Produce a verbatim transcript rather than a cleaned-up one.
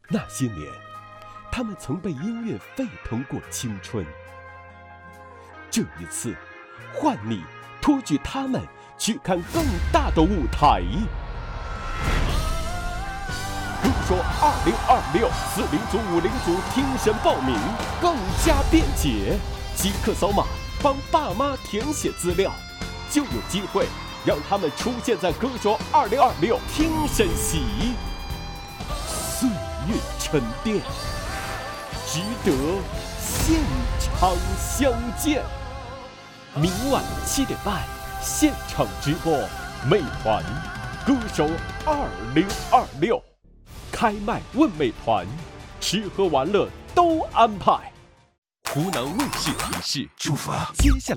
那些年，他们曾被音乐沸腾过青春。这一次，换你托举他们去看更大的舞台。歌手二零二六四零组、五零组听审报名更加便捷，即刻扫码帮爸妈填写资料，就有机会让他们出现在歌手二零二六听审席。岁月沉淀，值得现场相见。明晚七点半现场直播，美团歌手二零二六开麦问美团，吃喝玩乐都安排。湖南卫视提示：出发，接下来。